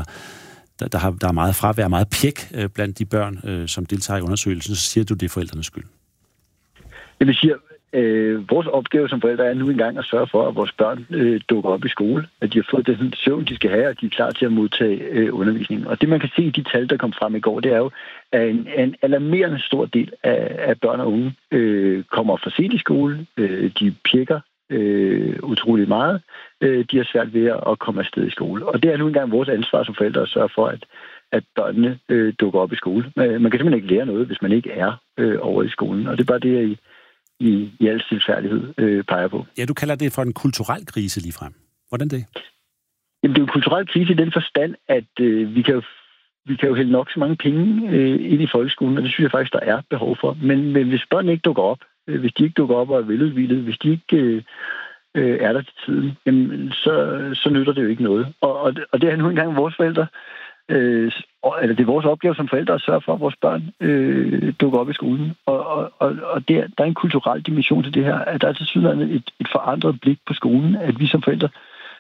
der er meget fravær, meget pjek blandt de børn, som deltager i undersøgelsen, så siger du, det er forældrenes skyld. Jeg vil sige, vores opgave som forældre er nu engang at sørge for, at vores børn dukker op i skole, at de har fået den søvn, de skal have, og de er klar til at modtage undervisning. Og det, man kan se i de tal, der kom frem i går, det er jo, at en alarmerende stor del af børn og unge kommer for sent i skole. De pjekker utrolig meget. De har svært ved at komme afsted i skole. Og det er nu engang vores ansvar som forældre at sørge for, at børnene dukker op i skole. Man kan simpelthen ikke lære noget, hvis man ikke er over i skolen. Og det er bare det, jeg i al stilfærdighed peger på. Ja, du kalder det for en kulturel krise ligefrem. Hvordan det? Jamen, det er jo en kulturel krise i den forstand, at vi kan jo hælde nok så mange penge ind i folkeskolen, og det synes jeg faktisk, der er behov for. Men hvis børn ikke dukker op, hvis de ikke dukker op og er veludvilede, hvis de ikke er der til tiden, jamen, så nytter det jo ikke noget. Og det er nu engang vores forældre, eller det er vores opgave som forældre at sørge for, at vores børn dukker op i skolen. Og der er en kulturel dimension til det her, at der er tilsyneladende et forandret blik på skolen, at vi som forældre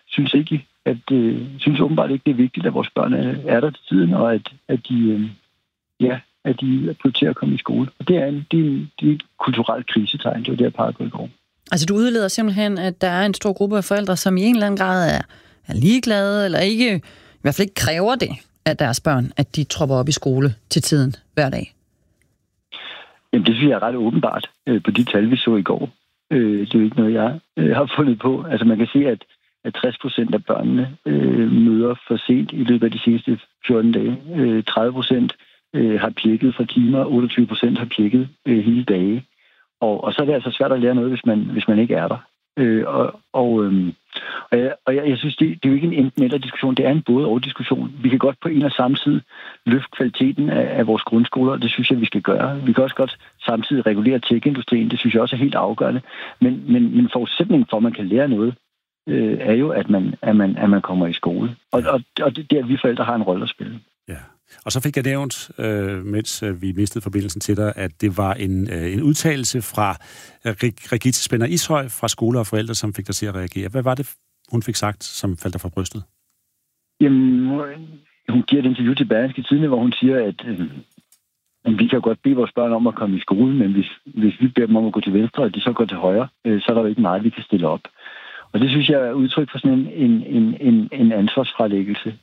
synes åbenbart ikke, det er vigtigt, at vores børn er der til tiden, og at de prioriterer at komme i skole. Og det er et kulturelt krisetegn, det var det, jeg pegede på i går. Altså du udleder simpelthen, at der er en stor gruppe af forældre, som i en eller anden grad er ligeglade, eller ikke, i hvert fald ikke kræver det af deres børn, at de tropper op i skole til tiden hver dag? Jamen, det synes jeg er ret åbenbart på de tal, vi så i går. Det er jo ikke noget, jeg har fundet på. Altså man kan se, at 60% af børnene møder for sent i løbet af de seneste 14 dage. 30% har pjekket fra timer, 28% har pjekket hele dage. Og så er det altså svært at lære noget, hvis man ikke er der. Jeg synes, det er jo ikke en enten-eller diskussion, det er en både-og-diskussion. Vi kan godt på en og samme tid løfte kvaliteten af vores grundskoler, og det synes jeg, vi skal gøre. Vi kan også godt samtidig regulere tech-industrien, det synes jeg også er helt afgørende. Men forudsætningen for, at man kan lære noget, er jo, at man kommer i skole. Og det er, at vi forældre har en rolle at spille. Ja. Og så fik jeg nævnt, mens vi mistede forbindelsen til dig, at det var en udtalelse fra Regitze Spænder Ishøj fra Skole og Forældre, som fik dig til at reagere. Hvad var det, hun fik sagt, som faldt dig fra brystet? Jamen, hun giver et interview til Berlingske Tidende, hvor hun siger, at vi kan godt bede vores børn om at komme i skole, men hvis vi beder dem om at gå til venstre, og de så går til højre, så er der jo ikke meget, vi kan stille op. Og det synes jeg er udtryk for sådan en ansvarsfralæggelse.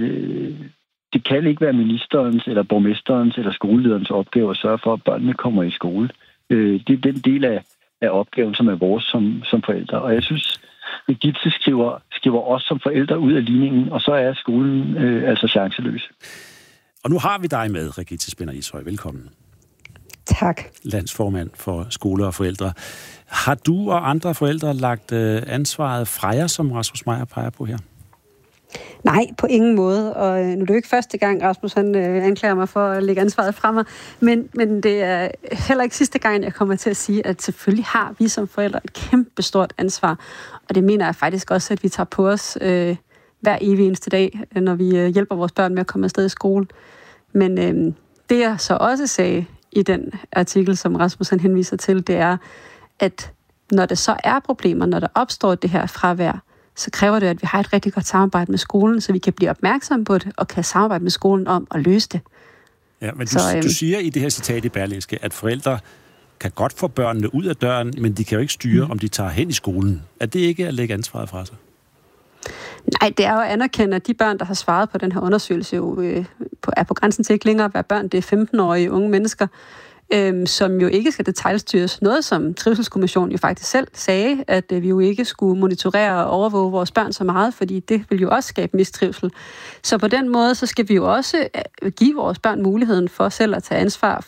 Det kan ikke være ministerens, eller borgmesterens, eller skolelederens opgave at sørge for, at børnene kommer i skole. Det er den del af opgaven, som er vores som forældre. Og jeg synes, at Regitze skriver os som forældre ud af ligningen, og så er skolen altså chanceløs. Og nu har vi dig med, Regitze Spænder Ishøj. Velkommen. Tak. Landsformand for Skole og Forældre. Har du og andre forældre lagt ansvaret fra jer, som Rasmus Meyer peger på her? Nej, på ingen måde. Og nu er det jo ikke første gang, Rasmus han anklager mig for at lægge ansvaret fra mig. Men det er heller ikke sidste gang, jeg kommer til at sige, at selvfølgelig har vi som forældre et kæmpe stort ansvar. Og det mener jeg faktisk også, at vi tager på os hver evig eneste dag, når vi hjælper vores børn med at komme afsted i skole. Men det jeg så også sagde i den artikel, som Rasmus han henviser til, det er, at når der så er problemer, når der opstår det her fravær, så kræver det, at vi har et rigtig godt samarbejde med skolen, så vi kan blive opmærksomme på det, og kan samarbejde med skolen om at løse det. Ja, men du siger i det her citat i Berlingske, at forældre kan godt få børnene ud af døren, men de kan jo ikke styre, om de tager hen i skolen. Er det ikke at lægge ansvaret fra sig? Nej, det er jo at anerkende, at de børn, der har svaret på den her undersøgelse, jo er på grænsen til ikke længere at være børn. Det er 15-årige unge mennesker, som jo ikke skal detailstyres. Noget, som Trivselskommissionen jo faktisk selv sagde, at vi jo ikke skulle monitorere og overvåge vores børn så meget, fordi det vil jo også skabe mistrivsel. Så på den måde, så skal vi jo også give vores børn muligheden for selv at tage ansvar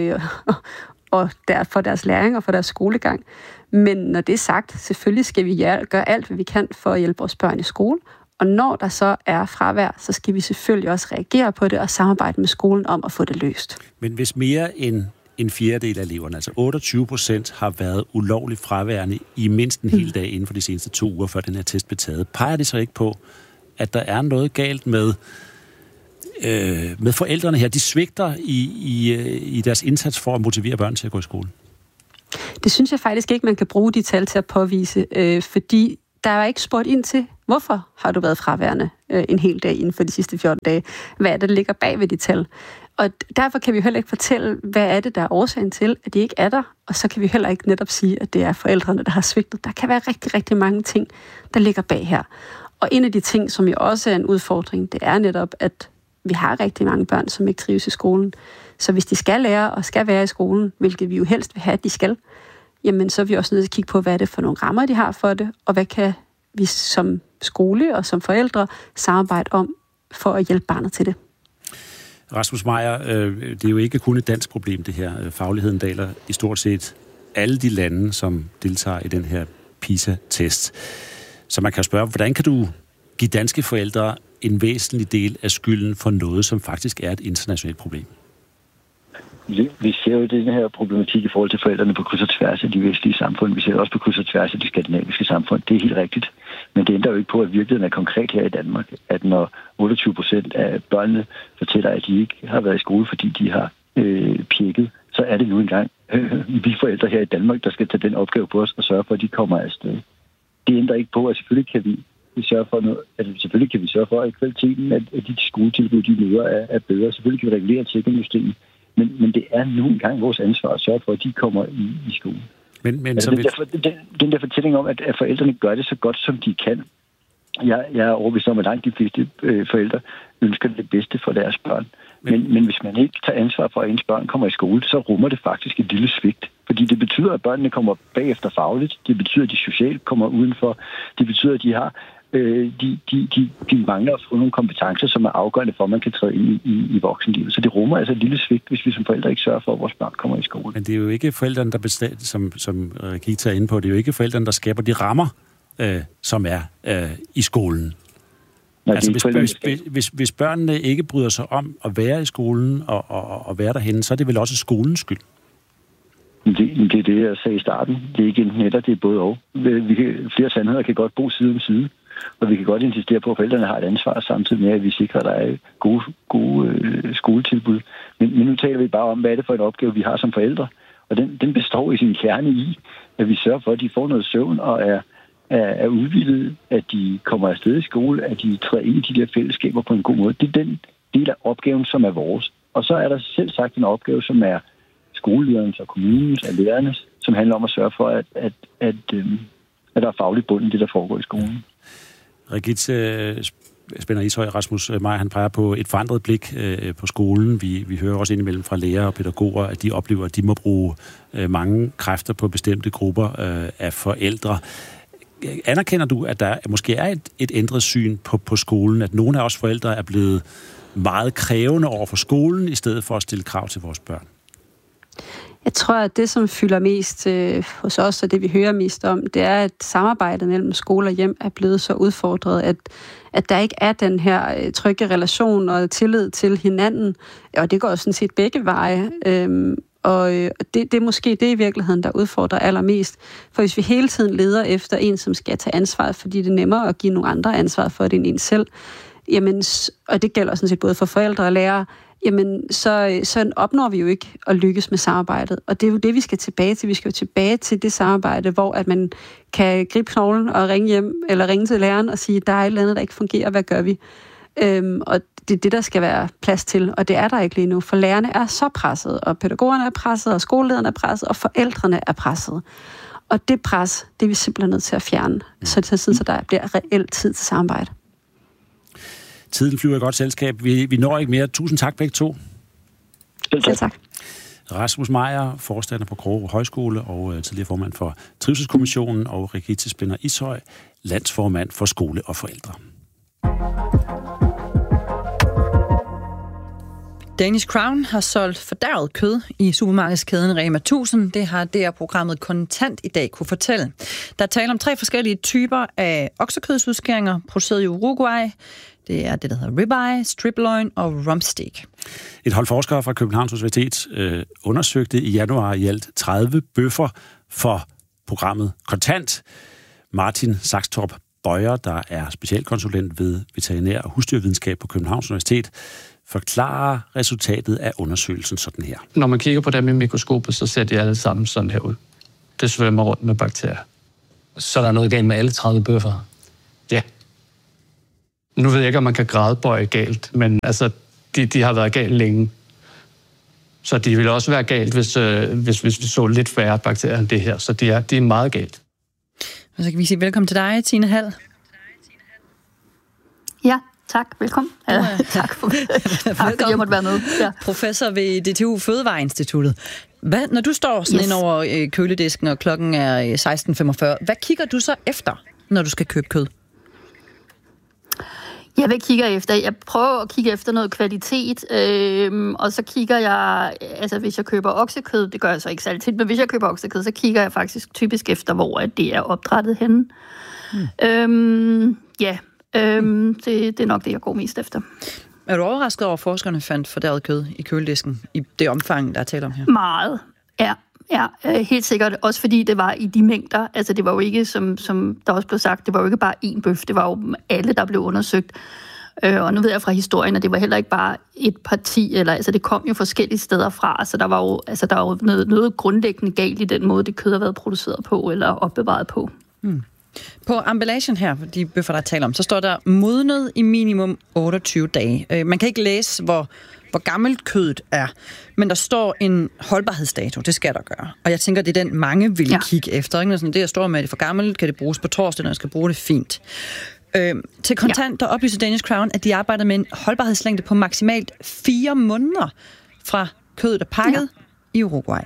for deres læring og for deres skolegang. Men når det er sagt, selvfølgelig skal vi gøre alt, hvad vi kan for at hjælpe vores børn i skole. Og når der så er fravær, så skal vi selvfølgelig også reagere på det og samarbejde med skolen om at få det løst. Men hvis mere end en fjerdedel af eleverne, altså 28%, har været ulovligt fraværende i mindst en hel dag inden for de seneste 2 uger, før den her test blev taget, peger det så ikke på, at der er noget galt med forældrene her? De svigter i deres indsats for at motivere børn til at gå i skole. Det synes jeg faktisk ikke, man kan bruge de tal til at påvise, fordi der er ikke spurgt ind til, hvorfor har du været fraværende en hel dag inden for de sidste 14 dage? Hvad er det, der ligger bag ved de tal? Og derfor kan vi jo heller ikke fortælle, hvad er det, der er årsagen til, at de ikke er der. Og så kan vi heller ikke netop sige, at det er forældrene, der har svigtet. Der kan være rigtig, rigtig mange ting, der ligger bag her. Og en af de ting, som jo også er en udfordring, det er netop, at vi har rigtig mange børn, som ikke trives i skolen. Så hvis de skal lære og skal være i skolen, hvilket vi jo helst vil have, at de skal, jamen så er vi også nødt til at kigge på, hvad er det for nogle rammer, de har for det, og hvad kan vi som skole og som forældre samarbejde om for at hjælpe barnet til det. Rasmus Meyer, det er jo ikke kun et dansk problem, det her. Fagligheden daler i stort set alle de lande, som deltager i den her PISA-test. Så man kan spørge, hvordan kan du give danske forældre en væsentlig del af skylden for noget, som faktisk er et internationalt problem? Vi ser jo den her problematik i forhold til forældrene på kryds og tværs af de vestlige samfund. Vi ser også på kryds og tværs af de skandinaviske samfund. Det er helt rigtigt. Men det ændrer jo ikke på, at virkeligheden er konkret her i Danmark. At når 28% af børnene fortæller, at de ikke har været i skole, fordi de har pjekket, så er det nu engang vi forældre her i Danmark, der skal tage den opgave på os og sørge for, at de kommer afsted. Det ændrer ikke på, at selvfølgelig kan vi sørge for noget. Altså, selvfølgelig kan vi sørge for, at kvaliteten af de skoletilbud, de møder, er bedre. Selvfølgelig kan vi regulere tjekindustrien. Men det er nu engang vores ansvar at sørge for, at de kommer i skole. Men altså, den der fortælling om, at forældrene gør det så godt, som de kan. Jeg er overbevist om, at langt de fleste forældre ønsker det bedste for deres børn. Men hvis man ikke tager ansvar for, at ens børn kommer i skole, så rummer det faktisk et lille svigt. Fordi det betyder, at børnene kommer bagefter fagligt. Det betyder, at de socialt kommer udenfor. Det betyder, at de har de mangler at få nogle kompetencer, som er afgørende for, at man kan træde ind i voksenlivet. Så det rummer altså et lille svigt, hvis vi som forældre ikke sørger for, at vores børn kommer i skole. Men det er jo ikke forældrene, der som Gita er inde på, det er jo ikke forældrene, der skaber de rammer, som er i skolen. Nej, altså, hvis børnene ikke bryder sig om at være i skolen og være derhenne, så er det vel også skolens skyld? Det er det, jeg sagde i starten. Det er ikke enten eller, det er både og. Flere sandheder kan godt bo side om side. Og vi kan godt insistere på, at forældrene har et ansvar, samtidig med, at vi sikrer, at der er gode skoletilbud. Men nu taler vi bare om, hvad er det for en opgave, vi har som forældre. Og den består i sin kerne i, at vi sørger for, at de får noget søvn og er udvildet, at de kommer afsted i skole, at de træder ind i de der fællesskaber på en god måde. Det er den del af opgaven, som er vores. Og så er der selv sagt en opgave, som er skolelederens og kommunens og lærernes, som handler om at sørge for, at der er faglig bund i det, der foregår i skolen. Regitze Spænder Ishøj, Rasmus Meyer, han peger på et forandret blik på skolen. Vi hører også indimellem fra lærere og pædagoger, at de oplever, at de må bruge mange kræfter på bestemte grupper af forældre. Anerkender du, at der måske er et ændret syn på skolen, at nogle af os forældre er blevet meget krævende over for skolen, i stedet for at stille krav til vores børn? Jeg tror, at det, som fylder mest hos os, og det vi hører mest om, det er, at samarbejdet mellem skole og hjem er blevet så udfordret, at der ikke er den her trygge relation og tillid til hinanden. Og det går sådan set begge veje. Og det er måske det i virkeligheden, der udfordrer allermest. For hvis vi hele tiden leder efter en, som skal tage ansvaret, fordi det er nemmere at give nogle andre ansvar for det end en selv, jamen, og det gælder sådan set både for forældre og lærere, jamen så opnår vi jo ikke at lykkes med samarbejdet. Og det er jo det, vi skal tilbage til. Vi skal jo tilbage til det samarbejde, hvor at man kan gribe knoglen og ringe hjem, eller ringe til læreren og sige, der er et eller andet, der ikke fungerer, hvad gør vi? Og det er det, der skal være plads til, og det er der ikke lige nu. For lærerne er så presset, og pædagogerne er presset, og skolelederne er presset, og forældrene er presset. Og det pres, det er vi simpelthen nødt til at fjerne, så der bliver reelt tid til samarbejde. Tiden flyver i godt selskab. Vi når ikke mere. Tusind tak begge to. Selv tak. Rasmus Meyer, forstander på Krogerup Højskole og tidligere formand for Trivselskommissionen, og Regitze Spænder Ishøj, landsformand for Skole og Forældre. Danish Crown har solgt fordærvet kød i supermarkedskæden Rema 1000. Det har DR-programmet Kontant i dag kunne fortælle. Der er tale om 3 forskellige typer af oksekødsudskæringer, produceret i Uruguay. Det er det, der hedder ribeye, strip loin og rumpsteak. Et hold forskere fra Københavns Universitet undersøgte i januar i alt 30 bøffer for programmet Kontant. Martin Saxtorp Bøjer, der er specialkonsulent ved veterinær- og husdyrvidenskab på Københavns Universitet, forklarer resultatet af undersøgelsen sådan her. Når man kigger på dem i mikroskopet, så ser de alle sammen sådan her ud. Det svømmer rundt med bakterier. Så er der noget galt med alle 30 bøffer. Ja. Nu ved jeg ikke, om man kan gradbøje galt, men altså, de har været galt længe. Så de vil også være galt, hvis vi så lidt færre bakterier end det her. Så de er meget galt. Og så kan vi sige velkommen til dig, Tine Hald. Ja, tak. Velkommen. Tak fordi jeg måtte være med. Ja. Professor ved DTU Fødevareinstituttet. Når du står sådan ind over køledisken, og klokken er 16:45, hvad kigger du så efter, når du skal købe kød? Jeg prøver at kigge efter noget kvalitet, og så kigger jeg, altså hvis jeg køber oksekød, det gør jeg så ikke særlig tit, men hvis jeg køber oksekød, så kigger jeg faktisk typisk efter, hvor det er opdrættet henne. Det er nok det, jeg går mest efter. Er du overrasket over, at forskerne fandt fordærvet kød i køledisken i det omfang, der er tale om her? Meget, ja, helt sikkert. Også fordi det var i de mængder. Altså det var jo ikke, som der også blev sagt, det var jo ikke bare én bøf, det var jo alle, der blev undersøgt. Og nu ved jeg fra historien, at det var heller ikke bare et parti, altså det kom jo forskellige steder fra, så der var jo noget grundlæggende galt i den måde, det kød har været produceret på eller opbevaret på. På emballagen her, de bøffer, der taler om, så står der modnet i minimum 28 dage. Man kan ikke læse, hvor gammelt kødet er, men der står en holdbarhedsdato, det skal der gøre. Og jeg tænker, det er den, mange vil kigge efter. Ikke? Sådan, det, jeg står med, er det for gammelt, kan det bruges på torsdag, når jeg skal bruge det fint. Til kontant, der oplyser Danish Crown, at de arbejder med en holdbarhedslængde på maksimalt 4 måneder fra kødet er pakket i Uruguay.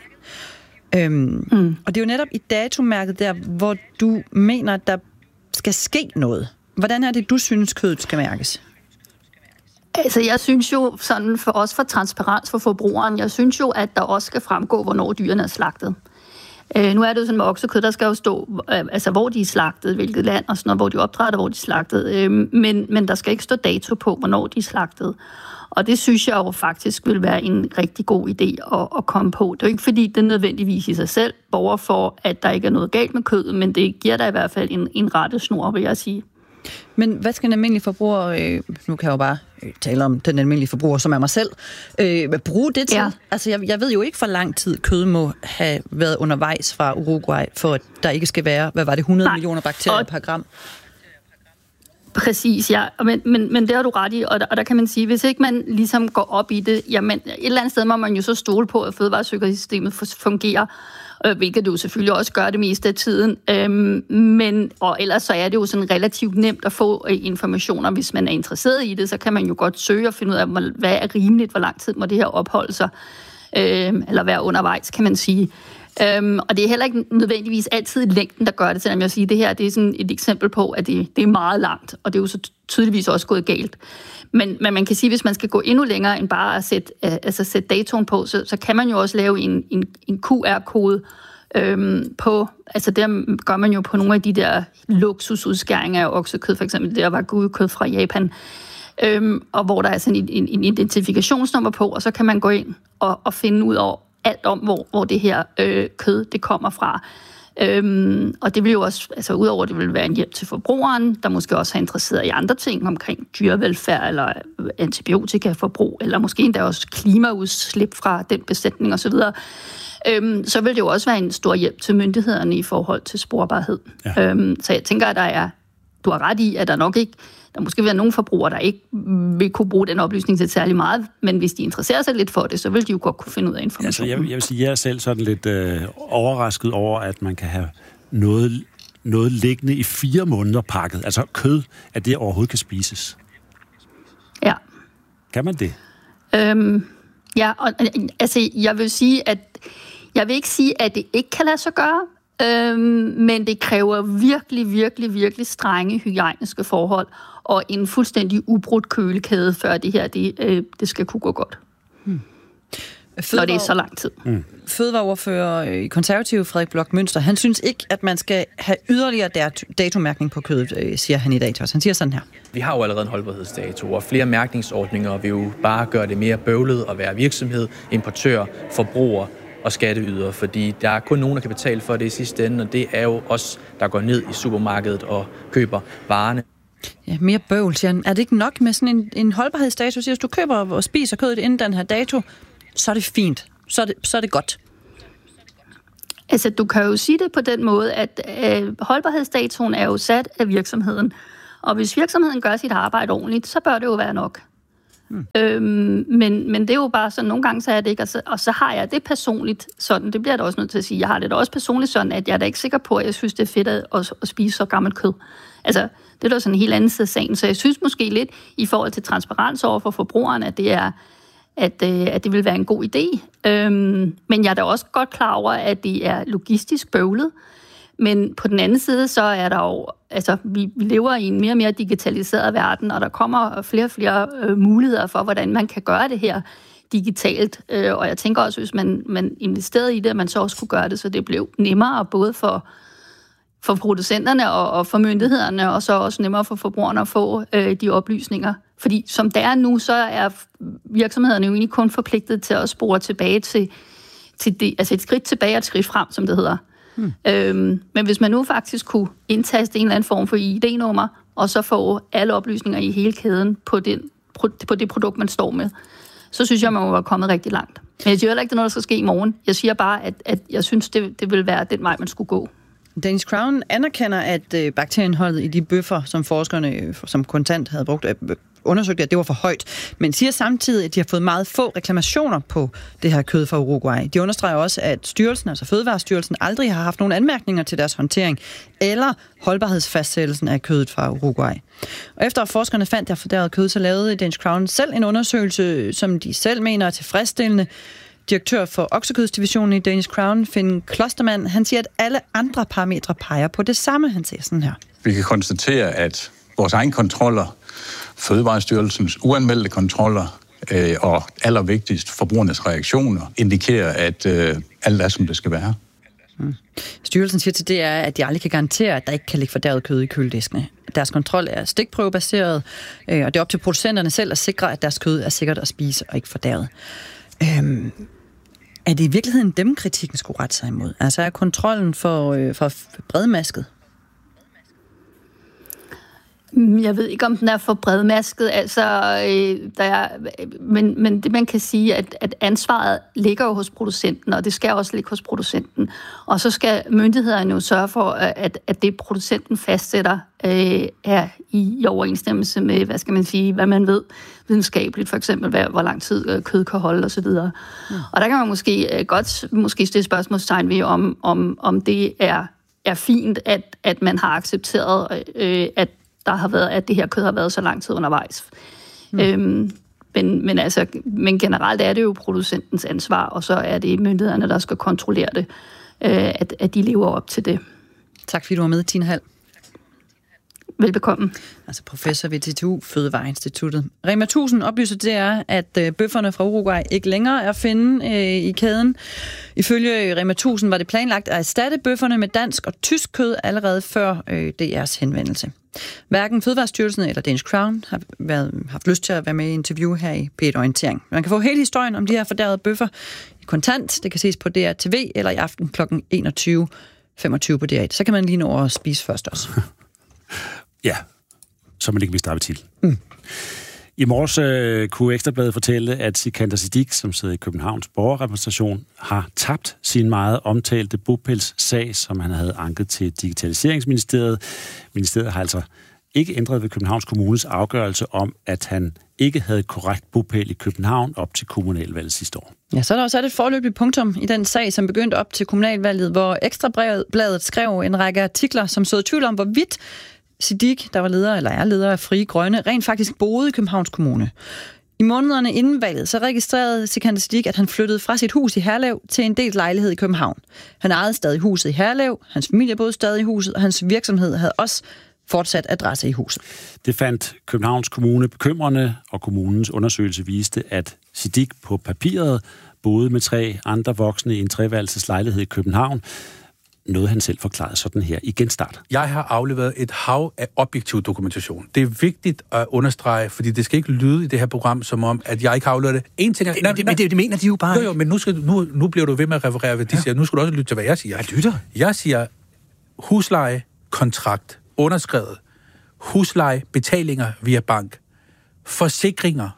Og det er jo netop i datomærket der, hvor du mener, at der skal ske noget. Hvordan er det, du synes, kødet skal mærkes? Altså, jeg synes jo, sådan for transparens for forbrugeren, jeg synes jo, at der også skal fremgå, hvornår dyrene er slagtet. Nu er det jo sådan med oksekød, der skal jo stå, altså hvor de er slagtet, hvilket land og sådan noget, hvor de opdrætter, hvor de er slagtet. Men der skal ikke stå dato på, hvornår de er slagtet. Og det synes jeg jo faktisk vil være en rigtig god idé at komme på. Det er jo ikke fordi, det nødvendigvis i sig selv borger for, at der ikke er noget galt med kødet, men det giver der i hvert fald en rettesnor, vil jeg sige. Men hvad skal en almindelig forbruger, nu kan jeg jo bare tale om den almindelige forbruger, som er mig selv, bruge det til? Ja. Altså, jeg ved jo ikke, hvor lang tid kød må have været undervejs fra Uruguay, for at der ikke skal være, 100 millioner bakterier per gram? Præcis, ja. Men det har du ret i, og der kan man sige, hvis ikke man ligesom går op i det, jamen et eller andet sted må man jo så stole på, at fødevaresikkerhedssystemet fungerer, hvilket det jo selvfølgelig også gør det meste af tiden. Og ellers så er det jo sådan relativt nemt at få informationer, hvis man er interesseret i det, så kan man jo godt søge og finde ud af, hvad er rimeligt, hvor lang tid må det her opholde sig, eller være undervejs, kan man sige. Og det er heller ikke nødvendigvis altid længden, der gør det, selvom jeg siger, det her det er sådan et eksempel på, at det er meget langt, og det er jo så tydeligvis også gået galt. Men man kan sige, hvis man skal gå endnu længere end bare at sætte datoen på, så kan man jo også lave en QR-kode på, altså der gør man jo på nogle af de der luksusudskæringer af oksekød, for eksempel det der wagyu-kød fra Japan, og hvor der er sådan en identifikationsnummer på, og så kan man gå ind og finde ud af alt om, hvor det her kød det kommer fra. Og det vil jo også, altså udover det vil være en hjælp til forbrugeren, der måske også er interesseret i andre ting omkring dyrevelfærd eller antibiotikaforbrug, eller måske endda også klimaudslip fra den besætning osv., så vil det jo også være en stor hjælp til myndighederne i forhold til sporbarhed. Ja. Så jeg tænker, at du har ret i, at der nok ikke, der måske vil være nogle forbrugere, der ikke vil kunne bruge den oplysning til særlig meget, men hvis de interesserer sig lidt for det, så vil de jo godt kunne finde ud af informationen. Altså, jeg vil sige, at jeg er selv sådan lidt overrasket over, at man kan have noget liggende i 4 måneder pakket. Altså kød, at det overhovedet kan spises. Ja. Kan man det? Ja, og altså, jeg vil ikke sige, at det ikke kan lade sig gøre, men det kræver virkelig, virkelig, virkelig strenge hygiejniske forhold og en fuldstændig ubrudt kølekæde, før det her det skal kunne gå godt. Når det er så lang tid. Fødevareordfører i Konservative, Frederik Bloch Münster, han synes ikke, at man skal have yderligere datomærkning på kødet, siger han i dag til os. Han siger sådan her. Vi har jo allerede en holdbarhedsdato, og flere mærkningsordninger vil jo bare gøre det mere bøvlet at være virksomhed, importør, forbruger og skatteyder, fordi der er kun nogen, der kan betale for det i sidste ende, og det er jo os, der går ned i supermarkedet og køber varerne. Ja, mere bøvl, siger han. Er det ikke nok med sådan en holdbarhedsdato? Hvis du køber og spiser kødet inden den her dato, så er det fint. Så er det godt. Altså, du kan jo sige det på den måde, at holdbarhedsdatoen er jo sat af virksomheden. Og hvis virksomheden gør sit arbejde ordentligt, så bør det jo være nok. Men det er jo bare sådan, nogle gange så er det ikke, og så har jeg det personligt sådan, det bliver jeg da også nødt til at sige, jeg har det da også personligt sådan, at jeg er da ikke sikker på, at jeg synes, det er fedt at spise så gammelt kød. Altså, det er da sådan en helt anden side af sagen, så jeg synes måske lidt, i forhold til transparens over for forbrugeren, at det er, at det vil være en god idé. Men jeg er da også godt klar over, at det er logistisk bøvlet. Men på den anden side, så er der jo, altså vi lever i en mere og mere digitaliseret verden, og der kommer flere og flere muligheder for, hvordan man kan gøre det her digitalt. Og jeg tænker også, hvis man investerede i det, at man så også kunne gøre det, så det blev nemmere både for producenterne og for myndighederne, og så også nemmere for forbrugerne at få de oplysninger. Fordi som det er nu, så er virksomhederne jo egentlig kun forpligtet til at spore tilbage til det, altså et skridt tilbage og et skridt frem, som det hedder. Men hvis man nu faktisk kunne indtaste en eller anden form for ID-nummer, og så få alle oplysninger i hele kæden på det produkt, man står med, så synes jeg, man må være kommet rigtig langt. Men jeg siger heller ikke, det er noget, der skal ske i morgen. Jeg siger bare, at jeg synes, det vil være den vej, man skulle gå. Danish Crown anerkender, at bakterieindholdet i de bøffer, som forskerne som kontant havde brugt, undersøgte, at det var for højt, men siger samtidig, at de har fået meget få reklamationer på det her kød fra Uruguay. De understreger også, at styrelsen, altså Fødevarestyrelsen, aldrig har haft nogen anmærkninger til deres håndtering eller holdbarhedsfastsættelsen af kødet fra Uruguay. Og efter at forskerne fandt det fordærvede kød, så lavede Danish Crown selv en undersøgelse, som de selv mener er tilfredsstillende. Direktør for oksekødsdivisionen i Danish Crown, Finn Klostermann, han siger, at alle andre parametre peger på det samme. Han siger sådan her. Vi kan konstatere, at vores egen kontroller, Fødevarestyrelsens uanmeldte kontroller og allervigtigst forbrugernes reaktioner indikerer, at alt er, som det skal være. Styrelsen siger til DR, at de aldrig kan garantere, at der ikke kan ligge fordærvet kød i kølediskene. Deres kontrol er stikprøvebaseret, og det er op til producenterne selv at sikre, at deres kød er sikkert at spise og ikke fordærvet. Er det i virkeligheden dem, kritikken skulle rette sig imod? Altså er kontrollen for bredmasket? Jeg ved ikke, om den er for bredmasket, men det man kan sige, at ansvaret ligger jo hos producenten, og det skal også ligge hos producenten. Og så skal myndighederne jo sørge for, at det producenten fastsætter er i overensstemmelse med, hvad skal man sige, hvad man ved videnskabeligt, for eksempel hvor lang tid kød kan holde osv. Og der kan man måske stille spørgsmålstegn ved, om det er fint, at man har accepteret, at det her kød har været så lang tid undervejs. Men generelt er det jo producentens ansvar, og så er det myndighederne, der skal kontrollere det, at de lever op til det. Tak fordi du var med, Tine Hald. Velbekomme. Altså professor ved DTU Fødevareinstituttet. Rema 1000 oplyser det er, at bøfferne fra Uruguay ikke længere er at finde i kæden. Ifølge Rema 1000 var det planlagt at erstatte bøfferne med dansk og tysk kød allerede før DR's henvendelse. Hverken Fødevarestyrelsen eller Danish Crown har haft lyst til at være med i interview her i P1 Orientering. Man kan få hele historien om de her fordærvede bøffer i kontant. Det kan ses på DR TV eller i aften kl. 21.25 på DR1. Så kan man lige nå at spise først også. Ja, så man ikke mister appetit. I morges kunne Ekstrabladet fortælle, at Sikander Siddique, som sidder i Københavns borgerrepræsentation, har tabt sin meget omtalte bopælssag, som han havde anket til Digitaliseringsministeriet. Ministeriet har altså ikke ændret ved Københavns Kommunes afgørelse om, at han ikke havde korrekt bopæl i København op til kommunalvalget sidste år. Ja, så er der også et forløbigt punktum i den sag, som begyndte op til kommunalvalget, hvor Ekstrabladet skrev en række artikler, som så i tvivl om, hvorvidt Siddique, der var er leder af Frie Grønne, rent faktisk boede i Københavns Kommune. I månederne inden valget, så registrerede Sikander Siddique, at han flyttede fra sit hus i Herlev til en delt lejlighed i København. Han ejede stadig huset i Herlev, hans familie boede stadig i huset, og hans virksomhed havde også fortsat adresse i huset. Det fandt Københavns Kommune bekymrende, og kommunens undersøgelse viste, at Siddique på papiret boede med 3 andre voksne i en 3-værelseslejlighed i København. Noget han selv forklarede sådan her i genstart. Jeg har afleveret et hav af objektiv dokumentation. Det er vigtigt at understrege, fordi det skal ikke lyde i det her program, som om, at jeg ikke har afleveret det. En ting er... Men det mener de jo bare. Jo, men nu bliver du ved med at referere, hvad de siger. Nu skal du også lytte til, hvad jeg siger. Jeg lytter. Jeg siger husleje, kontrakt, underskrevet, husleje, betalinger via bank, forsikringer,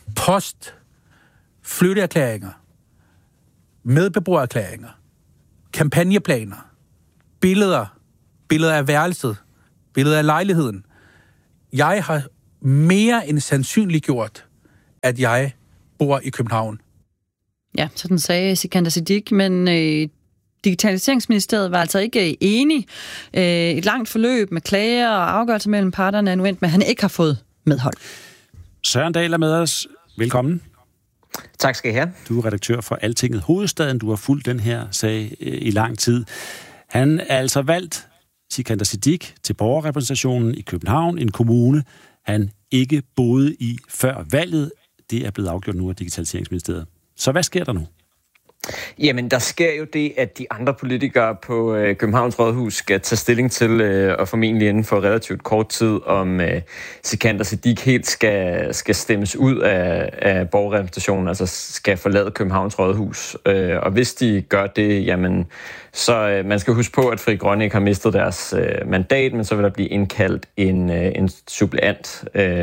post, flytteerklæringer, medbeboererklæringer, kampagneplaner, billeder af værelset, billeder af lejligheden. Jeg har mere end sandsynliggjort, at jeg bor i København. Ja, sådan sagde Sikander Siddique, men Digitaliseringsministeriet var altså ikke enig. Et langt forløb med klager og afgørelser mellem parterne er nu endt med, at han ikke har fået medhold. Søren Dahl er med os. Velkommen. Tak skal I have. Du er redaktør for Altinget Hovedstaden. Du har fulgt den her sag i lang tid. Han er altså valgt, Sikander Siddique, til borgerrepræsentationen i København, en kommune, han ikke boede i før valget. Det er blevet afgjort nu af Digitaliseringsministeriet. Så hvad sker der nu? Jamen, der sker jo det, at de andre politikere på Københavns Rådhus skal tage stilling til, og formentlig inden for relativt kort tid, om Sikander Siddique helt skal stemmes ud af borgerrepræsentationen, altså skal forlade Københavns Rådhus. Og hvis de gør det, jamen, så man skal huske på, at Frie Grønne ikke har mistet deres mandat, men så vil der blive indkaldt en suppleant,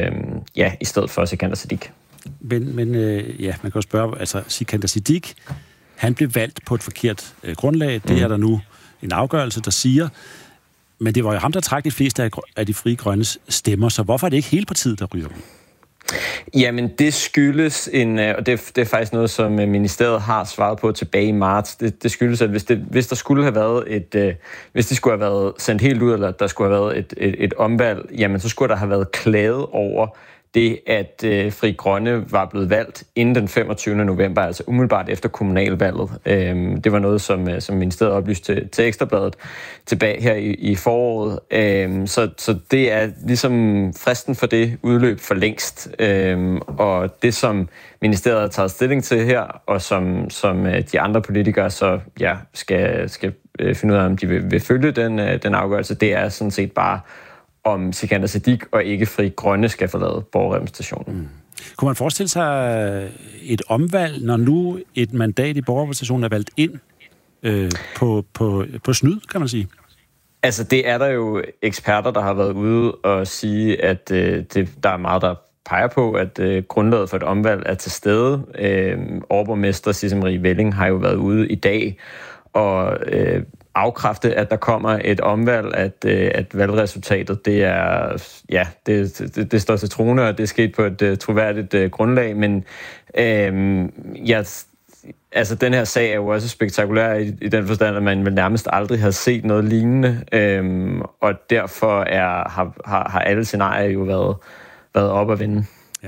i stedet for Sikander Siddique. Men man kan jo spørge, altså Sikander Siddique, han blev valgt på et forkert grundlag. Det er der nu en afgørelse, der siger. Men det var jo ham, der trak de fleste af de Frie Grønnes stemmer. Så hvorfor er det ikke hele partiet, der ryger dem? Jamen, det skyldes og det er faktisk noget, som ministeriet har svaret på tilbage i marts. Det skyldes, at hvis der skulle have været hvis de skulle have været sendt helt ud, eller der skulle have været et omvalg, jamen så skulle der have været klaget over det, at Frie Grønne var blevet valgt inden den 25. november, altså umiddelbart efter kommunalvalget. Det var noget, som ministeriet oplyste til Ekstrabladet tilbage her i foråret. Så det er ligesom fristen for det udløb for længst. Og det, som ministeriet har taget stilling til her, og som de andre politikere så skal finde ud af, om de vil følge den afgørelse, det er sådan set bare, om Sikander Siddique og ikke Frie Grønne skal forlade borgerrepræsentationen. Kunne man forestille sig et omvalg, når nu et mandat i borgerrepræsentationen er valgt ind på snyd, kan man sige? Altså, det er der jo eksperter, der har været ude og sige, at der er meget, der peger på, at grundlaget for et omvalg er til stede. Overborgmester Sisse Marie Velling har jo været ude i dag og afkræfte, at der kommer et omvalg, at valgresultatet, det står til troende, og det er sket på et troværdigt grundlag, men altså den her sag er jo også spektakulær i den forstand, at man vel nærmest aldrig har set noget lignende, og derfor har alle scenarier jo været op at vinde.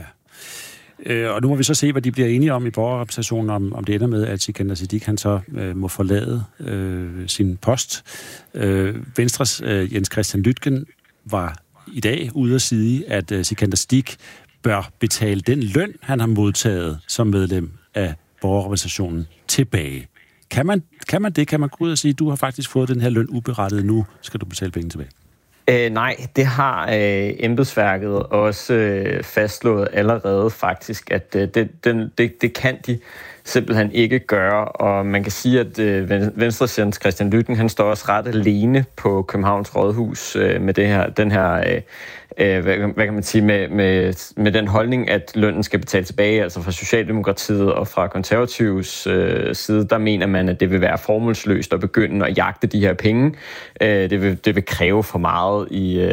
Og nu må vi så se, hvad de bliver enige om i borgerrepræsentationen, om det ender med, at Sikander Siddique han så må forlade sin post. Venstres Jens Christian Lytken var i dag ude at sige, at Sikander Siddique bør betale den løn, han har modtaget som medlem af borgerrepræsentationen tilbage. Kan man det? Kan man gå ud og sige, at du har faktisk fået den her løn uberettiget, nu skal du betale penge tilbage? Nej, det har embedsværket også fastslået allerede faktisk, at det kan de simpelthen ikke gøre, og man kan sige, at Venstres Jens Christian Lytken, han står også ret alene på Københavns Rådhus med den her hvad kan man sige, med den holdning, at lønnen skal betales tilbage, altså fra Socialdemokratiet og fra Konservatives side, der mener man, at det vil være formålsløst at begynde at jagte de her penge. Det vil kræve for meget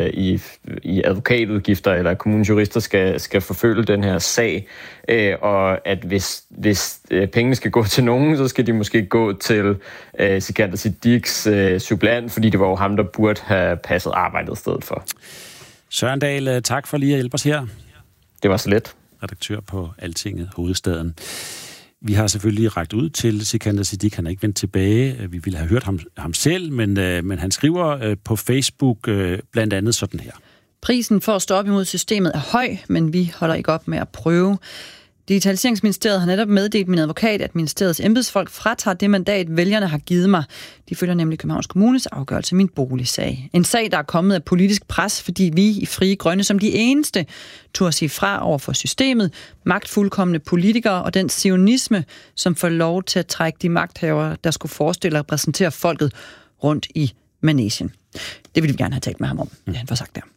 i advokatudgifter, eller kommunens jurister skal forfølge den her sag, og at hvis pengene skal gå til nogen, så skal de måske gå til Sikander Siddiques suppleant, fordi det var jo ham, der burde have passet arbejdet i stedet for. Søren Dahl, tak for lige at hjælpe os her. Det var så let. Redaktør på Altinget Hovedstaden. Vi har selvfølgelig rakt ud til Sikander Siddique. Han er ikke vendt tilbage. Vi ville have hørt ham selv, men han skriver på Facebook blandt andet sådan her. Prisen for at stå op imod systemet er høj, men vi holder ikke op med at prøve. Digitaliseringsministeriet har netop meddelt min advokat, at ministeriets embedsfolk fratager det mandat, vælgerne har givet mig. De følger nemlig Københavns Kommunes afgørelse min boligsag. En sag, der er kommet af politisk pres, fordi vi i Frie Grønne som de eneste turde sige fra over for systemet, magtfuldkomne politikere og den zionisme, som får lov til at trække de magthavere, der skulle forestille at repræsentere folket rundt i Manesien. Det ville vi gerne have talt med ham om, det han får sagt der.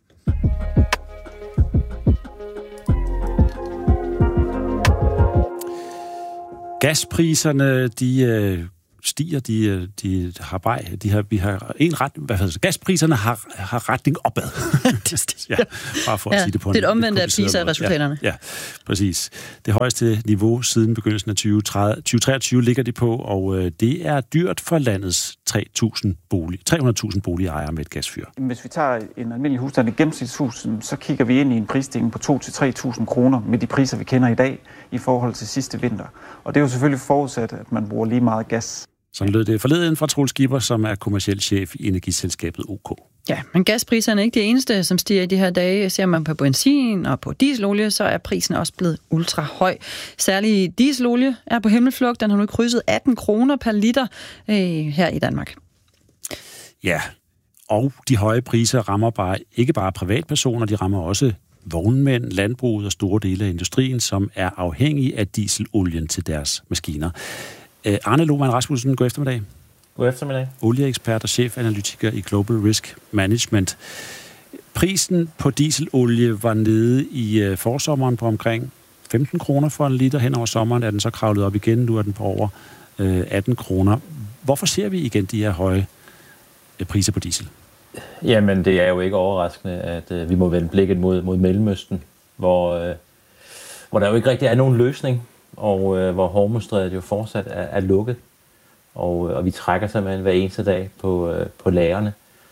Gaspriserne, de stiger. Gaspriserne har retning opad. Ja, bare for at sige det på det er et omvendt af PISA-resultaterne. Ja, præcis. Det højeste niveau siden begyndelsen af 2023 ligger de på, og det er dyrt for landets 300.000 boligejere med et gasfyr. Hvis vi tager en almindelig husstand, et gennemsnitshus, så kigger vi ind i en prisstigning på 2.000 til 3.000 kroner med de priser, vi kender i dag i forhold til sidste vinter. Og det er jo selvfølgelig forudsat, at man bruger lige meget gas. Sådan lød det forleden fra Troels Giber, som er kommerciel chef i energiselskabet OK. Ja, men gaspriserne er ikke det eneste, som stiger i de her dage. Ser man på benzin og på dieselolie, så er prisen også blevet ultra høj. Særlig dieselolie er på himmelflugt. Den har nu krydset 18 kroner per liter her i Danmark. Ja, og de høje priser rammer ikke bare privatpersoner, de rammer også vognmænd, landbruget og store dele af industrien, som er afhængige af dieselolien til deres maskiner. Arne Lohmann Rasmussen, god eftermiddag. God eftermiddag. Olieekspert og chefanalytiker i Global Risk Management. Prisen på dieselolie var nede i forsommeren på omkring 15 kroner for en liter. Hen over sommeren er den så kravlet op igen. Nu er den på over 18 kroner. Hvorfor ser vi igen de her høje priser på diesel? Jamen, det er jo ikke overraskende, at vi må vende blikket mod Mellemøsten, hvor der jo ikke rigtig er nogen løsning, og hvor Hormuzstrædet jo fortsat er lukket. Og vi trækker simpelthen hver eneste dag på lagrene.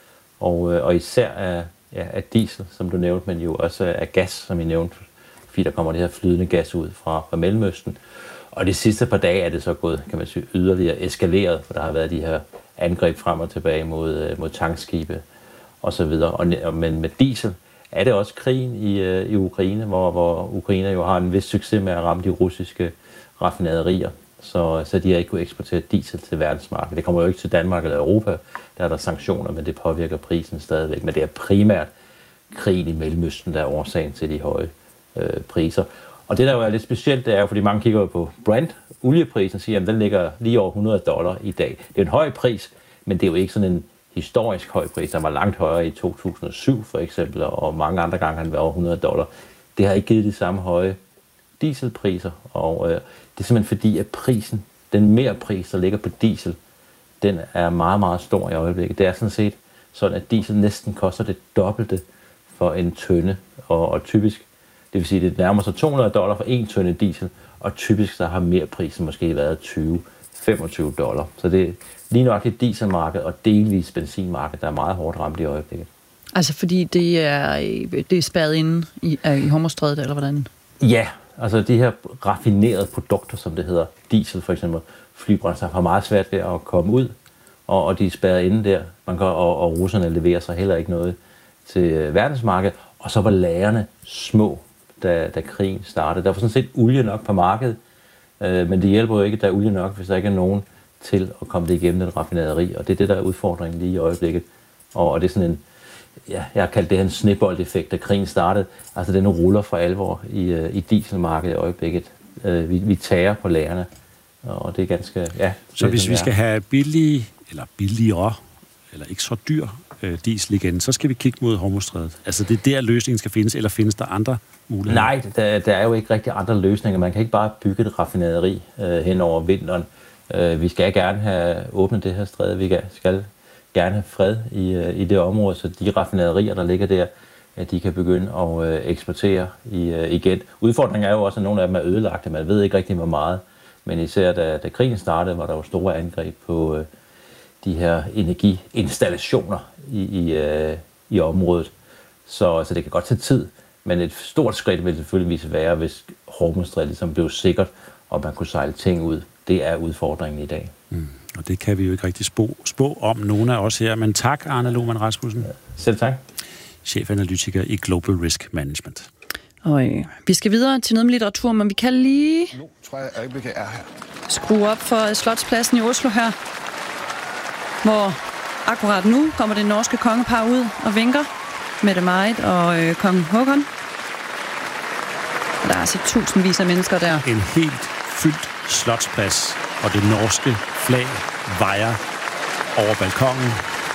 Og især af diesel, som du nævnte, men jo også af gas, som I nævnte, fordi der kommer det her flydende gas ud fra Mellemøsten. Og de sidste par dage er det så gået, kan man sige, yderligere eskaleret, for der har været de her angreb frem og tilbage mod tankskibe og så videre. Men med diesel er det også krigen i Ukraine, hvor Ukraine jo har en vis succes med at ramme de russiske raffinaderier, så de har ikke kunnet eksportere diesel til verdensmarkedet. Det kommer jo ikke til Danmark eller Europa, der er der sanktioner, men det påvirker prisen stadigvæk. Men det er primært krigen i Mellemøsten, der er årsagen til de høje priser. Og det, der jo er lidt specielt, det er jo, fordi mange kigger på Brent, olieprisen, og siger, at den ligger lige over $100 i dag. Det er en høj pris, men det er jo ikke sådan en historisk høj pris. Den var langt højere i 2007 for eksempel, og mange andre gange har den været over $100. Det har ikke givet de samme høje dieselpriser, og det er simpelthen fordi, at prisen, den merpris, der ligger på diesel, den er meget, meget stor i øjeblikket. Det er sådan set sådan, at diesel næsten koster det dobbelte for en tønde, og typisk, det vil sige, at det nærmer sig $200 for en tønde diesel, og typisk så har merprisen måske været $20-25. Så det er lige nok et dieselmarked og delvis benzinmarked, der er meget hårdt ramt i øjeblikket. Altså fordi det er spærret inde i Hormuzstrædet, eller hvordan? Ja, altså de her raffinerede produkter, som det hedder, diesel for eksempel, flybrændstof, har meget svært ved at komme ud, og de er spærret inde der. Og russerne leverer sig heller ikke noget til verdensmarkedet, og så var lagrene små, da krigen startede. Der var sådan set olie nok på markedet, men det hjælper jo ikke, at der er olie nok, hvis der ikke er nogen til at komme det igennem den raffinaderi, og det er det, der er udfordringen lige i øjeblikket. Og det er sådan en, jeg har kaldt det her en snebold-effekt, da krigen startede. Altså den ruller for alvor i dieselmarkedet i øjeblikket. Vi tager på lagrene, og det er ganske... Ja, så hvis vi skal have billigere, eller ikke så dyr diesel igen, så skal vi kigge mod Hormuzstrædet. Altså det er der løsningen skal findes, eller findes der andre muligheder? Nej, der er jo ikke rigtig andre løsninger. Man kan ikke bare bygge et raffinaderi hen over vinteren. Vi skal gerne have åbnet det her stræde. Vi skal gerne have fred i det område, så de raffinaderier, der ligger der, at de kan begynde at eksportere igen. Udfordringen er jo også, at nogle af dem er ødelagte. Man ved ikke rigtig, hvor meget. Men især da krigen startede, var der jo store angreb på de her energiinstallationer i området. Så det kan godt tage tid. Men et stort skridt vil selvfølgelig være, hvis Hormuzstrædet ligesom blev sikkert, og man kunne sejle ting ud. Det er udfordringen i dag. Og det kan vi jo ikke rigtig spå om, nogen af os her. Men tak, Arne Lohmann Rasmussen. Selv tak. Chefanalytiker i Global Risk Management. Og vi skal videre til noget med litteratur, men vi kan lige skrue op for Slotspladsen i Oslo her, hvor akkurat nu kommer det norske kongepar ud og vinker. Mette-Marit og kong Håkon. Og der er altså tusindvis af mennesker der. En helt fyldt slotsplads, og det norske flag vejer over balkongen.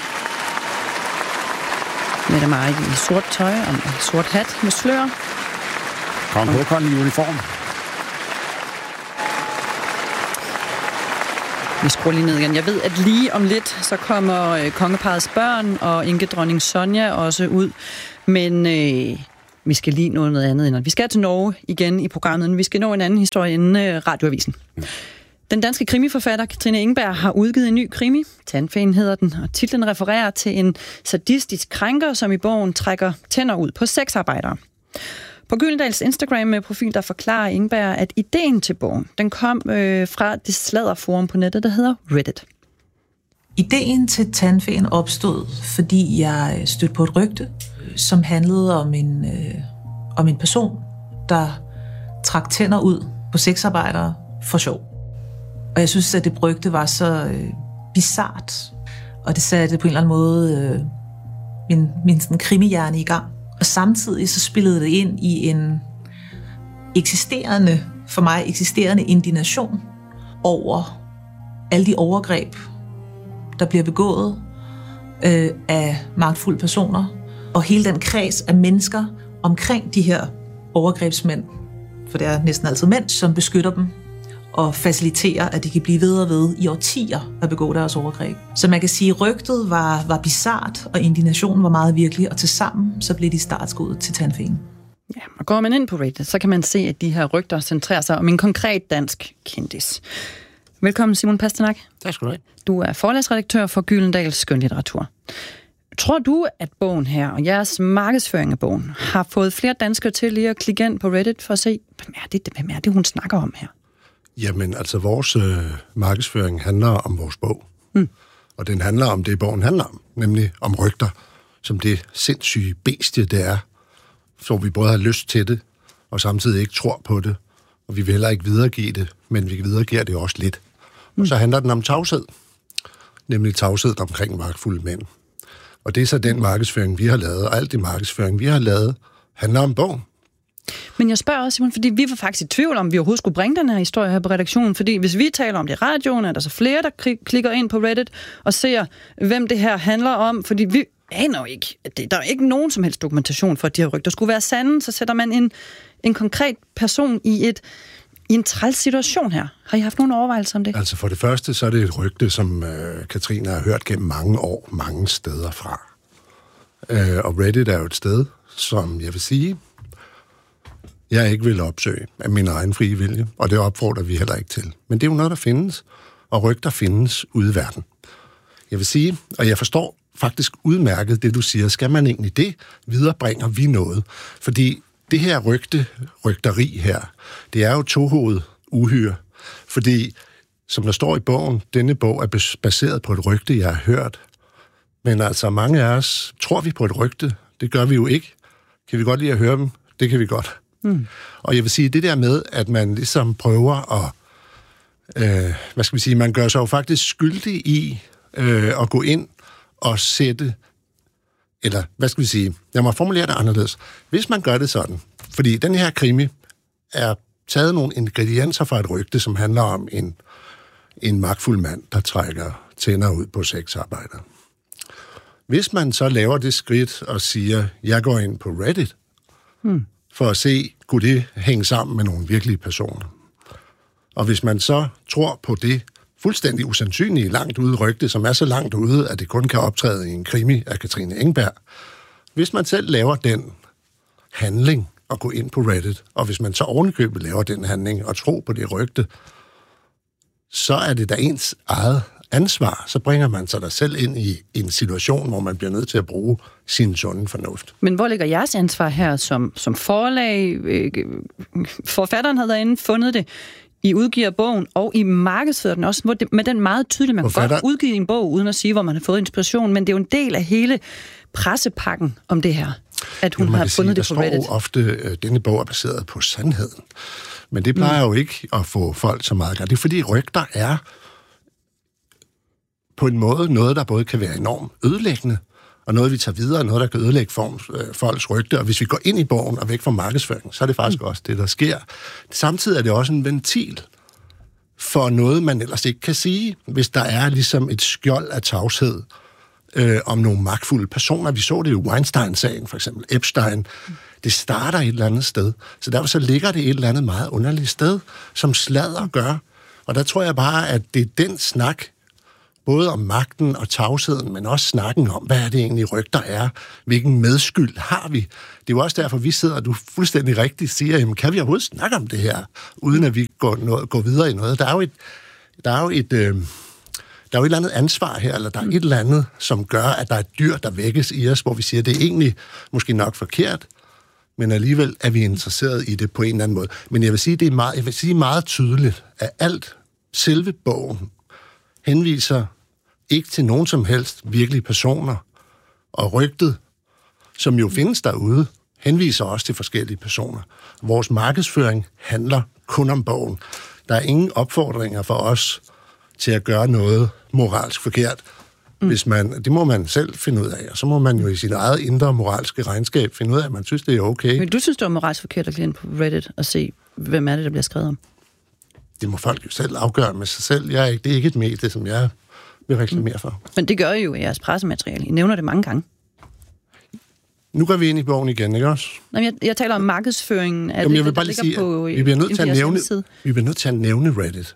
Mette-Marit i sort tøj og en sort hat med slør. Kong Håkon i uniform. Vi skruer lige ned igen. Jeg ved, at lige om lidt, så kommer kongeparrets børn og enkedronning Sonja også ud. Men vi skal lige nå noget andet inden. Vi skal til Norge igen i programmet, men vi skal nå en anden historie inden Radioavisen. Den danske krimiforfatter Katrine Engberg har udgivet en ny krimi. Tandfæen hedder den, og titlen refererer til en sadistisk krænker, som i bogen trækker tænder ud på sexarbejdere. På Gyldendals Instagram-profil, der forklarer Engberg, at ideen til bogen, den kom fra det sladderforum på nettet, der hedder Reddit. Ideen til Tandfæen opstod, fordi jeg stødte på et rygte, som handlede om en person, der trak tænder ud på sexarbejdere for sjov. Og jeg synes, at det rygte var så bizart, og det satte på en eller anden måde min sådan krimihjerne i gang. Og samtidig så spillede det ind i en for mig eksisterende indignation over alle de overgreb, der bliver begået af magtfulde personer, og hele den kreds af mennesker omkring de her overgrebsmænd, for det er næsten altid mænd, som beskytter dem og faciliterer, at de kan blive ved og ved i årtier at begå deres overgreb. Så man kan sige, at rygtet var bizart, og indignationen var meget virkelig, og tilsammen så blev de startskuddet til Tandfæen. Ja, og går man ind på Reddit, så kan man se, at de her rygter centrerer sig om en konkret dansk kendis. Velkommen, Simon Pasternak. Tak skal du have. Du er forlagsredaktør for Gyldendals Skønlitteratur. Tror du, at bogen her og jeres markedsføring af bogen har fået flere danskere til lige at klikke ind på Reddit for at se, hvem er det, hun snakker om her? Jamen, altså vores markedsføring handler om vores bog. Og den handler om det, bogen handler om, nemlig om rygter, som det sindssyge bestie, det er. Så vi både har lyst til det, og samtidig ikke tror på det. Og vi vil heller ikke videregive det, men vi videregiver det også lidt. Og så handler den om tavshed, nemlig tavshed omkring magtfulde mænd. Og det er så den markedsføring, vi har lavet, og alt det markedsføring, vi har lavet, handler om bogen. Men jeg spørger også, Simon, fordi vi var faktisk i tvivl om, vi overhovedet skulle bringe den her historie her på redaktionen, fordi hvis vi taler om det i radioen, er der så flere, der klikker ind på Reddit og ser, hvem det her handler om, fordi vi aner jo ikke, der er ikke nogen som helst dokumentation for, at de her rygter skulle være sande, så sætter man en konkret person i en træls situation her. Har I haft nogle overvejelser om det? Altså for det første, så er det et rygte, som Katrine har hørt gennem mange år, mange steder fra. Og Reddit er jo et sted, som jeg vil sige, jeg ikke vil opsøge af min egen frie vilje, og det opfordrer vi heller ikke til. Men det er jo noget, der findes, og rygter findes ude i verden. Jeg vil sige, og jeg forstår faktisk udmærket det, du siger. Skal man egentlig det, viderebringer vi noget? Fordi det her rygteri her, det er jo tohovedet uhyre. Fordi, som der står i bogen, denne bog er baseret på et rygte, jeg har hørt. Men altså, mange af os tror vi på et rygte. Det gør vi jo ikke. Kan vi godt lide at høre dem? Det kan vi godt. Og jeg vil sige, det der med, at man ligesom prøver at, man gør sig jo faktisk skyldig i at gå ind og sætte, eller jeg må formulere det anderledes. Hvis man gør det sådan, fordi den her krimi er taget nogle ingredienser fra et rygte, som handler om en magtfuld mand, der trækker tænder ud på sexarbejdere. Hvis man så laver det skridt og siger, jeg går ind på Reddit, for at se, kunne det hænge sammen med nogle virkelige personer. Og hvis man så tror på det fuldstændig usandsynlige langt ude rygte, som er så langt ude, at det kun kan optræde i en krimi af Katrine Engberg, hvis man selv laver den handling og gå ind på Reddit, og hvis man så ovenikøbet laver den handling og tro på det rygte, så er det da ens eget ansvar. Så bringer man sig der selv ind i en situation, hvor man bliver nødt til at bruge sin sunde fornuft. Men hvor ligger jeres ansvar her som forlag? Forfatteren havde derinde fundet det. I udgiver bogen, og I markedsfører den også med den meget tydelige, man kan godt udgive en bog, uden at sige, hvor man har fået inspiration, men det er jo en del af hele pressepakken om det her, at hun har fundet det på Reddit. Der står ofte, denne bog er baseret på sandheden. Men det plejer jo ikke at få folk så meget gang. Det er fordi rygter er på en måde noget, der både kan være enormt ødelæggende, og noget, vi tager videre, noget, der kan ødelægge folks rygte. Og hvis vi går ind i bogen og væk fra markedsføringen, så er det faktisk også det, der sker. Samtidig er det også en ventil for noget, man ellers ikke kan sige, hvis der er ligesom et skjold af tavshed om nogle magtfulde personer. Vi så det jo i Weinstein-sagen, for eksempel Epstein. Det starter et eller andet sted. Så derfor så ligger det et eller andet meget underligt sted, som sladder gør. Og der tror jeg bare, at det er den snak, både om magten og tavsheden, men også snakken om, hvad er det egentlig rygter er? Hvilken medskyld har vi? Det er jo også derfor, vi sidder, og du fuldstændig rigtigt siger, jamen, kan vi overhovedet snakke om det her, uden at vi går videre i noget? Der er jo et eller andet ansvar her, eller der er et eller andet, som gør, at der er et dyr, der vækkes i os, hvor vi siger, at det er egentlig måske nok forkert, men alligevel er vi interesseret i det på en eller anden måde. Men jeg vil sige meget tydeligt, at alt selve bogen henviser ikke til nogen som helst virkelige personer, og rygtet, som jo findes derude, henviser også til forskellige personer. Vores markedsføring handler kun om bogen. Der er ingen opfordringer for os til at gøre noget moralsk forkert. Det må man selv finde ud af, og så må man jo i sit eget indre moralske regnskab finde ud af, at man synes, det er okay. Men du synes, det er moralsk forkert at gå ind på Reddit og se, hvem er det, der bliver skrevet om? Det må folk jo selv afgøre med sig selv. Det er ikke et medie, som jeg vil reklamere for. Men det gør I jo i jeres pressemateriale. I nævner det mange gange. Nu går vi ind i bogen igen, ikke også? Nej, jeg taler om markedsføringen af jeg vil bare lige sige, vi bliver nødt til at nævne Reddit.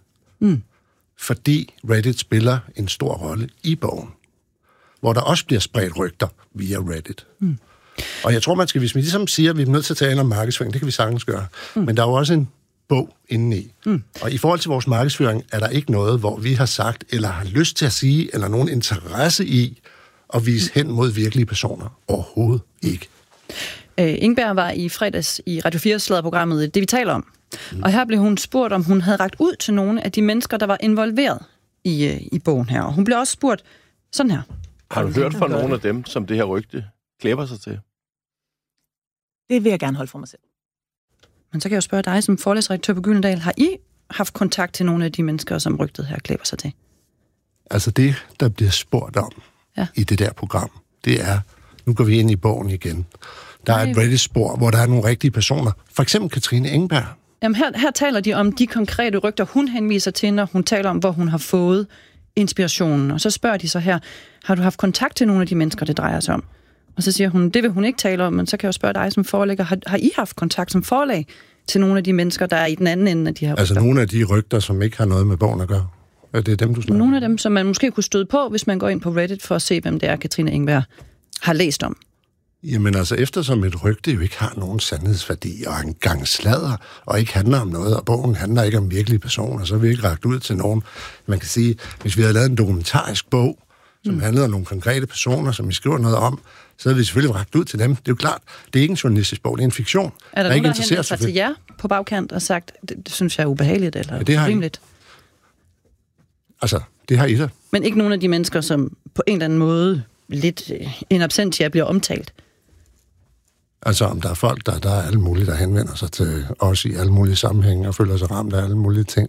Fordi Reddit spiller en stor rolle i bogen, hvor der også bliver spredt rygter via Reddit. Og jeg tror, hvis vi ligesom siger, at vi er nødt til at tale om markedsføring, det kan vi sagtens gøre. Men der er jo også en bog indeni. Og i forhold til vores markedsføring, er der ikke noget, hvor vi har sagt, eller har lyst til at sige, eller nogen interesse i at vise hen mod virkelige personer. Overhovedet ikke. Ingberg var i fredags i Radio 4-sladderprogrammet Det, vi taler om. Og her blev hun spurgt, om hun havde rakt ud til nogle af de mennesker, der var involveret i bogen her. Og hun blev også spurgt sådan her. Har du hørt fra nogle af dem, som det her rygte klæber sig til? Det vil jeg gerne holde for mig selv. Men så kan jeg jo spørge dig som forlægsredaktør på Gyldendal. Har I haft kontakt til nogle af de mennesker, som rygtet her klæber sig til? Altså det, der bliver spurgt om i det der program, det er, nu går vi ind i bogen igen. Der er et Reddit-spor, hvor der er nogle rigtige personer. For eksempel Katrine Engberg. Jamen her taler de om de konkrete rygter, hun henviser til, når hun taler om, hvor hun har fået inspirationen. Og så spørger de så her, har du haft kontakt til nogle af de mennesker, det drejer sig om? Og så siger hun, det vil hun ikke tale om, men så kan jeg jo spørge dig som forlægger, har I haft kontakt som forlag til nogle af de mennesker, der er i den anden ende af de her rygter? Altså nogle af de rygter, som ikke har noget med bogen at gøre? Er det dem, du snakker? Nogle af dem, som man måske kunne støde på, hvis man går ind på Reddit for at se, hvem det er, Katrine Engberg har læst om. Jamen altså, eftersom et rygte jo ikke har nogen sandhedsværdi og en gang sladder, og ikke handler om noget, og bogen handler ikke om virkelige personer, så har vi ikke rakt ud til nogen. Man kan sige, hvis vi havde lavet en dokumentarisk bog, som handlede om nogle konkrete personer, som vi skriver noget om, så havde vi selvfølgelig rakt ud til dem. Det er jo klart, det er ikke en journalistisk bog, det er en fiktion. Er der nogen, der henvender sig til jer på bagkant og sagt, det synes jeg er ubehageligt eller rimeligt? Altså, det har I da. Men ikke nogen af de mennesker, som på en eller anden måde lidt in absentia bliver omtalt? Altså, om der er folk, der er alle mulige, der henvender sig til os i alle mulige sammenhænge og føler sig ramt af alle mulige ting.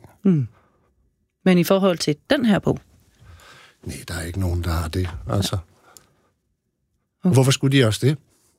Men i forhold til den her bog? Nej, der er ikke nogen, der har det, altså. Okay. Hvorfor skulle de også det?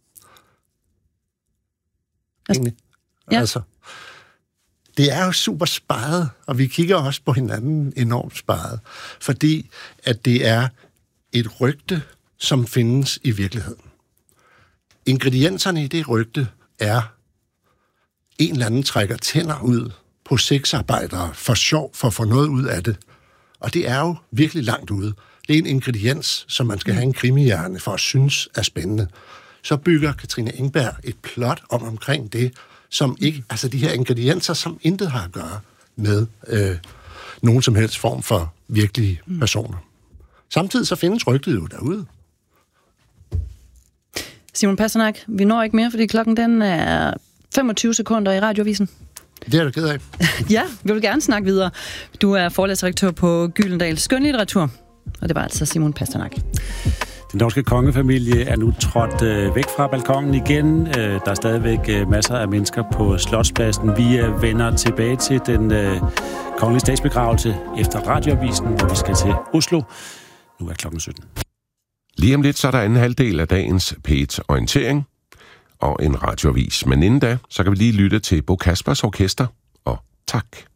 Egentlig. Ja. Altså, det er jo super sparet, og vi kigger også på hinanden enormt sparet, fordi at det er et rygte, som findes i virkeligheden. Ingredienserne i det rygte er, en eller anden trækker tænder ud på sexarbejdere for sjov, for at få noget ud af det. Og det er jo virkelig langt ude. Det er en ingrediens, som man skal have en krimihjerne for at synes er spændende. Så bygger Katrine Engberg et plot omkring det, som ikke, altså de her ingredienser, som intet har at gøre med nogen som helst form for virkelige personer. Samtidig så findes rygtet jo derude. Simon Pasternak, vi når ikke mere, fordi klokken den er 25 sekunder i Radioavisen. Det er jeg ked af. Ja, vi vil gerne snakke videre. Du er forlægsdirektør på Gyldendal Skønlitteratur, og det var altså Simon Pasternak. Den norske kongefamilie er nu trådt væk fra balkongen igen. Der er stadigvæk masser af mennesker på Slotspladsen. Vi vender tilbage til den kongelige statsbegravelse efter Radioavisen, hvor vi skal til Oslo. Nu er klokken 17. Lige om lidt, så er der anden halvdel af dagens P1-orientering og en radioavis. Men inden da, så kan vi lige lytte til Bo Kaspers Orkester, og tak.